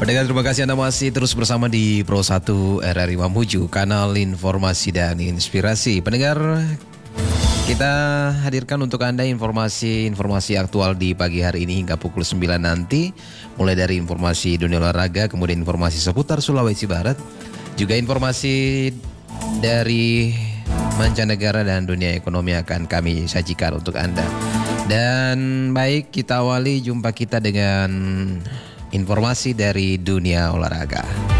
Pendengar, terima kasih Anda masih terus bersama di Pro 1 RRI Mamuju, kanal informasi dan inspirasi. Pendengar, kita hadirkan untuk Anda informasi aktual di pagi hari ini hingga pukul 9 nanti. Mulai dari informasi dunia olahraga, kemudian informasi seputar Sulawesi Barat, juga informasi dari mancanegara dan dunia ekonomi akan kami sajikan untuk Anda. Dan baik, kita awali jumpa kita dengan informasi dari dunia olahraga.